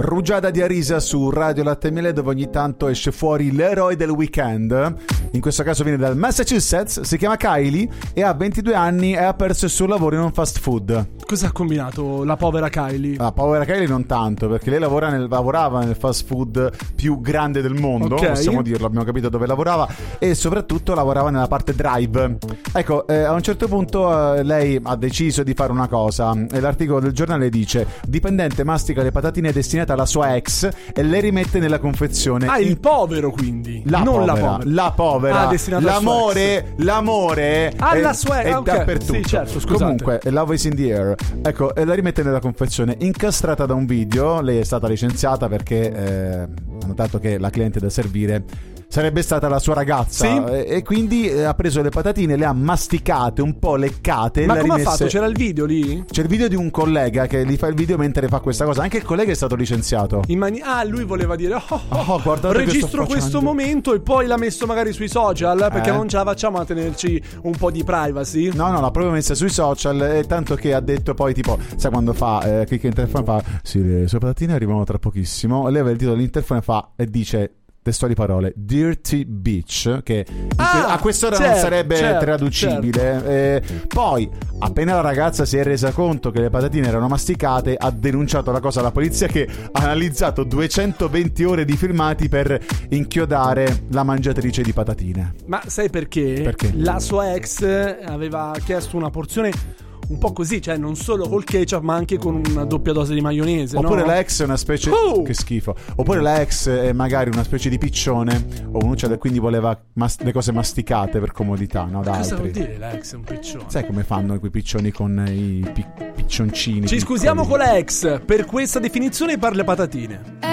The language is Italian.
Rugiada di Arisa su Radio Latte e Miele, dove ogni tanto esce fuori l'eroe del weekend. In questo caso viene dal Massachusetts, si chiama Kylie e ha 22 anni e ha perso il suo lavoro in un fast food. Cosa ha combinato la povera Kylie? La povera Kylie non tanto, perché lei lavorava nel fast food più grande del mondo, possiamo dirlo, abbiamo capito dove lavorava, e soprattutto lavorava nella parte drive. Ecco, a un certo punto lei ha deciso di fare una cosa, e l'articolo del giornale dice: dipendente mastica le patatine destinate alla sua ex e le rimette nella confezione. Ah, il povero quindi, la povera. L'amore alla sua ex, è dappertutto. Sì, certo, scusate. Comunque, love is in the air. Ecco, e la rimette nella confezione incastrata da un video. Lei è stata licenziata perché ha notato che la cliente da servire sarebbe stata la sua ragazza, sì? E quindi ha preso le patatine, le ha masticate, un po' leccate. Ma le come rimesse... ha fatto? C'era il video lì? C'è il video di un collega che gli fa il video mentre fa questa cosa. Anche il collega è stato licenziato. Lui voleva dire guardate, registro questo momento, e poi l'ha messo magari sui social, perché non ce la facciamo a tenerci un po' di privacy. No, l'ha proprio messa sui social, e tanto che ha detto poi tipo, sai quando fa clicca in telefono, fa sì, le sue patatine arrivano tra pochissimo, e lei aveva il titolo dell'interfono e dice testuali parole: Dirty Bitch, che a quest'ora non sarebbe traducibile. Poi appena la ragazza si è resa conto che le patatine erano masticate, ha denunciato la cosa alla polizia, che ha analizzato 220 ore di filmati per inchiodare la mangiatrice di patatine. Ma sai perché? Perché? La sua ex aveva chiesto una porzione un po' così, cioè non solo col ketchup ma anche con una doppia dose di maionese. Oppure no? la ex è una specie che schifo. Oppure la ex è magari una specie di piccione o un'uccia, quindi voleva le cose masticate per comodità, no? Da cosa altri. vuol dire la ex è un piccione? Sai come fanno quei piccioni con i piccioncini? Ci scusiamo con la ex per questa definizione per le patatine.